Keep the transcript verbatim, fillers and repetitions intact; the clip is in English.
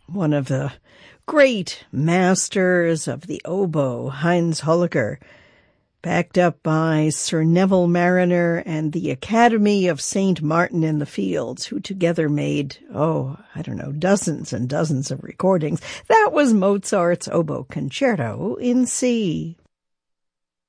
one of the great masters of the oboe, Heinz Holliger, backed up by Sir Neville Marriner and the Academy of Saint Martin in the Fields, who together made, oh, I don't know, dozens and dozens of recordings. That was Mozart's Oboe Concerto in C.